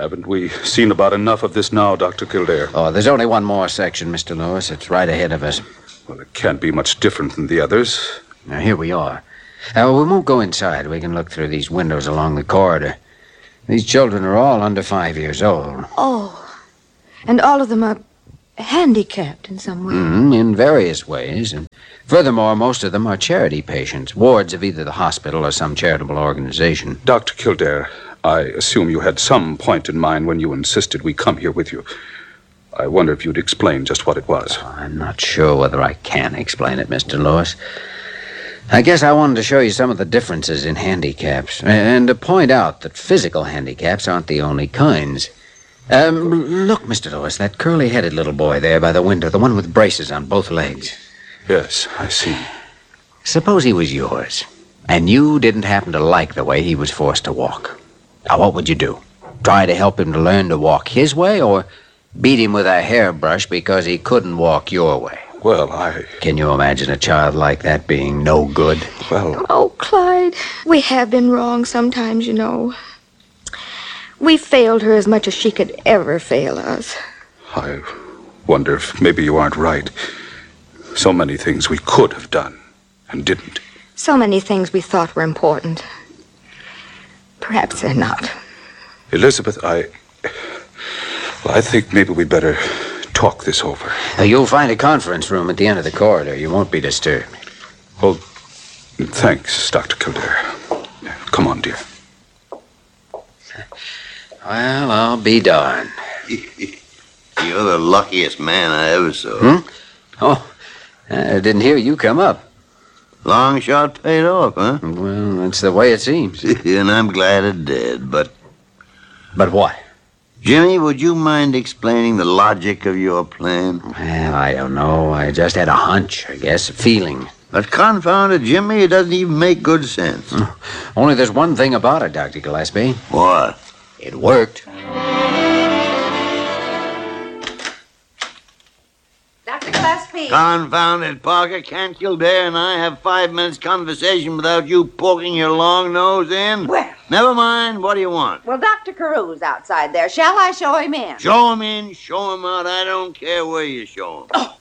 Haven't we seen about enough of this now, Dr. Kildare? Oh, there's only one more section, Mr. Lewis. It's right ahead of us. Well, it can't be much different than the others. Now, here we are. We won't go inside. We can look through these windows along the corridor. These children are all under 5 years old. Oh, and all of them are handicapped in some way. In various ways. And furthermore, most of them are charity patients, wards of either the hospital or some charitable organization. Dr. Kildare, I assume you had some point in mind when you insisted we come here with you. I wonder if you'd explain just what it was. I'm not sure whether I can explain it, Mr. Lewis. I guess I wanted to show you some of the differences in handicaps, and to point out that physical handicaps aren't the only kinds. Look, Mr. Lewis, that curly-headed little boy there by the window, the one with braces on both legs. Yes, I see. Suppose he was yours, and you didn't happen to like the way he was forced to walk. Now, what would you do? Try to help him to learn to walk his way, or beat him with a hairbrush because he couldn't walk your way? Well, Can you imagine a child like that being no good? Well... Oh, Clyde, we have been wrong sometimes, you know. We failed her as much as she could ever fail us. I wonder if maybe you aren't right. So many things we could have done and didn't. So many things we thought were important. Perhaps they're not. Elizabeth, I think maybe we'd better talk this over. You'll find a conference room at the end of the corridor. You won't be disturbed. Well, thanks, Dr. Kildare. Come on, dear. Well, I'll be darned. You're the luckiest man I ever saw. Oh, I didn't hear you come up. Long shot paid off, huh? Well, that's the way it seems. And I'm glad it did, but... But what? Jimmy, would you mind explaining the logic of your plan? Well, I don't know. I just had a hunch, I guess, a feeling. But confound it, Jimmy, it doesn't even make good sense. Only there's one thing about it, Dr. Gillespie. What? It worked. Dr. Gillespie! Confound it, Parker. Can't Kildare and I have 5 minutes conversation without you poking your long nose in? Well... Never mind. What do you want? Well, Dr. Carew's outside there. Shall I show him in? Show him in, show him out. I don't care where you show him. Oh.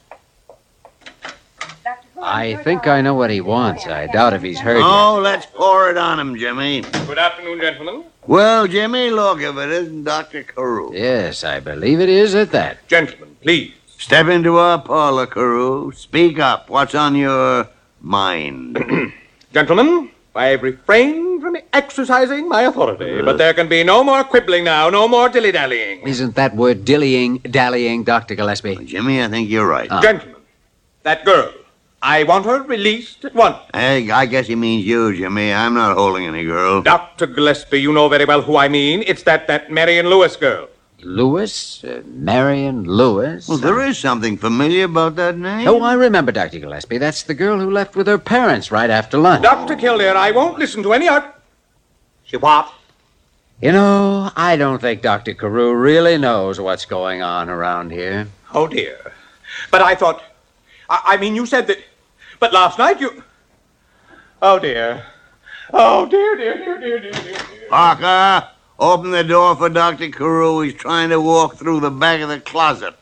I think I know what he wants. I doubt if he's heard you. Oh, let's pour it on him, Jimmy. Good afternoon, gentlemen. Well, Jimmy, look, if it isn't Dr. Carew. Yes, I believe it is at that. Gentlemen, please. Step into our parlor, Carew. Speak up. What's on your mind? Gentlemen, I've refrained from exercising my authority, but there can be no more quibbling now, no more dilly-dallying. Isn't that word dallying, Dr. Gillespie? Jimmy, I think you're right. Gentlemen, that girl, I want her released at once. I guess he means you, Jimmy. I'm not holding any girl. Dr. Gillespie, you know very well who I mean. It's that Marion Lewis girl. Lewis? Marion Lewis? Well, there is something familiar about that name. Oh, I remember, Dr. Gillespie. That's the girl who left with her parents right after lunch. Dr. Kildare, I won't listen to any She what? You know, I don't think Dr. Carew really knows what's going on around here. Oh, dear. But I thought... I mean, you said that... But last night you... Oh, dear. Oh, dear. Parker, open the door for Dr. Carew. He's trying to walk through the back of the closet.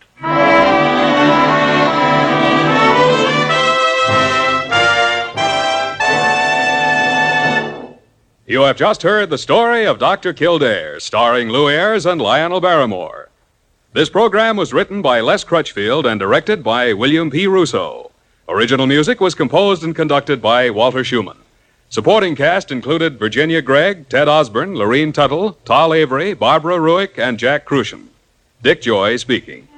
You have just heard the story of Dr. Kildare, starring Lou Ayres and Lionel Barrymore. This program was written by Les Crutchfield and directed by William P. Russo. Original music was composed and conducted by Walter Schumann. Supporting cast included Virginia Gregg, Ted Osborne, Lorene Tuttle, Tal Avery, Barbara Ruick, and Jack Crucian. Dick Joy speaking.